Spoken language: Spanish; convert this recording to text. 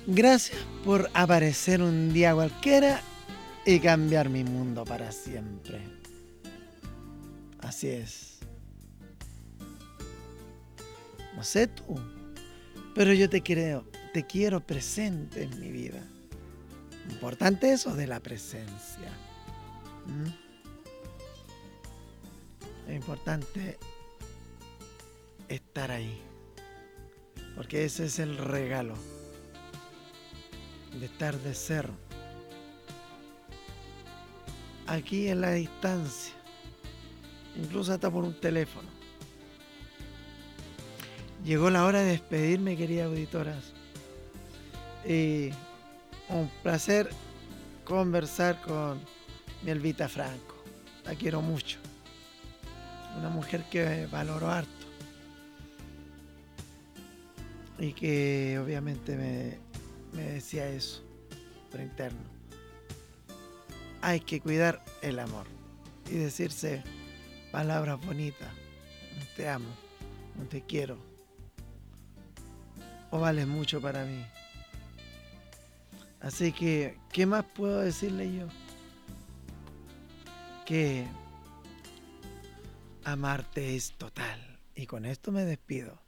Gracias por aparecer un día cualquiera y cambiar mi mundo para siempre. Así es. No sé tú, pero yo te quiero presente en mi vida. Importante eso de la presencia. ¿Mm? Es importante estar ahí, porque ese es el regalo de estar de ser aquí en la distancia, incluso hasta por un teléfono. Llegó la hora de despedirme, queridas auditoras. Y un placer conversar con mi Elvita Franco. La quiero mucho. Una mujer que valoro harto. Y que obviamente me decía eso por interno. Hay que cuidar el amor y decirse palabras bonitas. Te amo, te quiero. O vales mucho para mí. Así que, ¿qué más puedo decirle yo? Que amarte es total. Y con esto me despido.